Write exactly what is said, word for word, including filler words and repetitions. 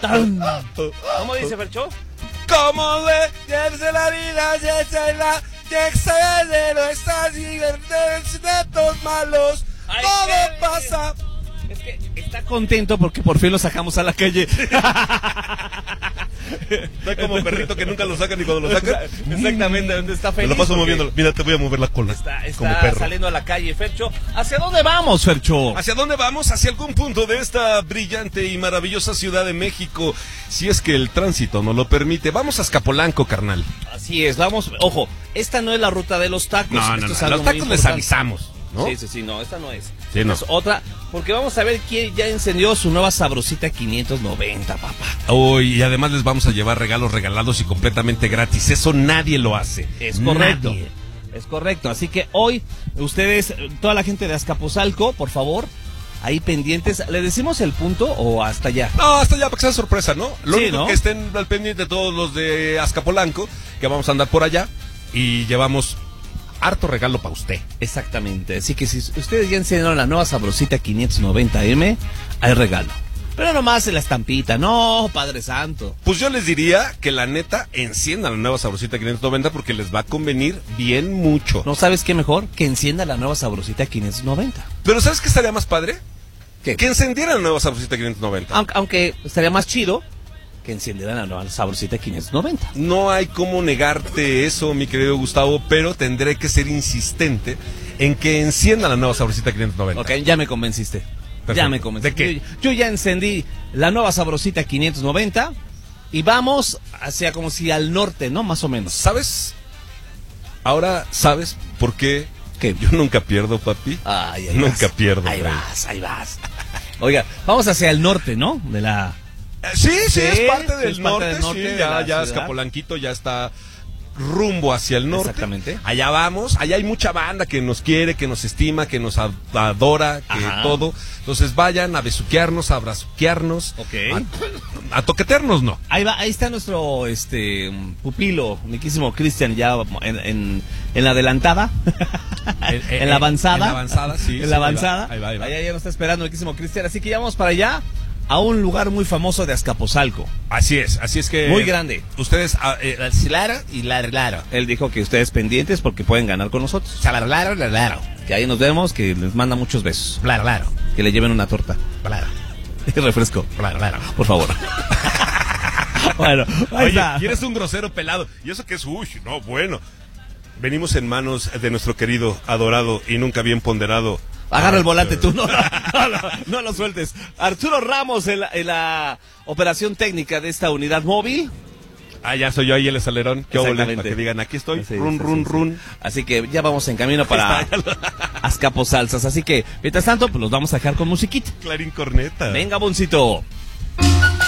Tan. ¿Cómo dice Fercho? ¿Cómo le de la vida, ya la que excede nuestras divertidos malos? Ay, Todo qué... pasa. Es que está contento porque por fin lo sacamos a la calle. Está como perrito que nunca lo sacan y cuando lo sacan. Exactamente, donde está feliz. Me lo paso moviendo. Mira, te voy a mover la cola. Está, está como perro. saliendo a la calle, Fercho. ¿Hacia dónde vamos, Fercho? ¿Hacia dónde vamos? Hacia algún punto de esta brillante y maravillosa Ciudad de México. Si es que el tránsito nos lo permite. Vamos a Azcapolanco, carnal. Así es, vamos. Ojo, esta no es la ruta de los tacos. No, no, Esto es no. algo Los muy tacos les importante. avisamos, ¿no? Sí, sí, sí, no, esta no es. Sí, no. Es otra, porque vamos a ver quién ya encendió su nueva Sabrosita quinientos noventa, papá. Uy, y además les vamos a llevar regalos regalados y completamente gratis. Eso nadie lo hace. Es correcto. Nadie. Es correcto. Así que hoy, ustedes, toda la gente de Azcapotzalco, por favor, ahí pendientes. ¿Le decimos el punto o hasta allá? No, hasta ya, para que sea sorpresa, ¿no? Lo Sí, único ¿no? que estén al pendiente todos los de Azcapolanco, que vamos a andar por allá y llevamos harto regalo para usted. Exactamente. Así que si ustedes ya encendieron la nueva Sabrosita quinientos noventa eme, hay regalo. Pero nomás en la estampita, no, Padre Santo. Pues yo les diría que la neta enciendan la nueva Sabrosita quinientos noventa porque les va a convenir bien mucho. ¿No sabes qué mejor? Que encienda la nueva Sabrosita quinientos noventa. Pero ¿sabes qué estaría más padre? ¿Qué? Que encendieran la nueva Sabrosita quinientos noventa. Aunque, aunque estaría más chido que encendieran la nueva Sabrosita quinientos noventa. No hay cómo negarte eso, mi querido Gustavo, pero tendré que ser insistente en que encienda la nueva Sabrosita quinientos noventa. Ok, ya me convenciste. Perfecto. Ya me convenciste. ¿De qué? Yo, yo ya encendí la nueva Sabrosita quinientos noventa y vamos hacia como si al norte, ¿no? Más o menos. ¿Sabes? Ahora, ¿sabes por qué? ¿Qué? Yo nunca pierdo, papi. Ay, ahí Nunca vas. pierdo. Ahí güey. vas, ahí vas. Oiga, vamos hacia el norte, ¿no? De la... Eh, Sí, sí, Sí, es parte del es parte norte, del norte sí, de ya, la ya ciudad. Azcapolanquito ya está rumbo hacia el norte. Exactamente. Allá vamos, allá hay mucha banda que nos quiere, que nos estima, que nos ad- adora, que Ajá. todo. Entonces vayan a besuquearnos, a abrazuquearnos, Ok. a, a toquetearnos, no. Ahí va, ahí está nuestro este pupilo, miquísimo Cristian, ya en, en, en la adelantada, En- en- en la avanzada, en la avanzada, sí, en sí, la ahí va, avanzada, ahí va, ahí va. allá ya nos está esperando el miquísimo Cristian, así que ya vamos para allá, a un lugar muy famoso de Azcapotzalco, Así es, así es que... muy grande. Ustedes, ah, eh, claro y claro, claro. Él dijo que ustedes pendientes porque pueden ganar con nosotros, Claro, claro, claro. que ahí nos vemos, que les manda muchos besos, Claro, claro. que le lleven una torta, Claro, y refresco, claro, claro. por favor. Bueno, ahí Oye, está. ¿quieres un grosero pelado? ¿Y eso qué es? Uy, no, bueno. Venimos en manos de nuestro querido, adorado y nunca bien ponderado. Agarra el Ah, volante eh, tú, no, no, no, no lo sueltes. Arturo Ramos en la, en la operación técnica de esta unidad móvil. Ah, ya soy yo ahí el acelerón. ¿Qué óvole? Exactamente. Para que digan, aquí estoy. Sí, run, sí, run, sí, sí. run. Así que ya vamos en camino para Ahí está. Azcapotzalzas. Así que, mientras tanto, pues los vamos a dejar con musiquita. Clarín corneta. Venga, Boncito.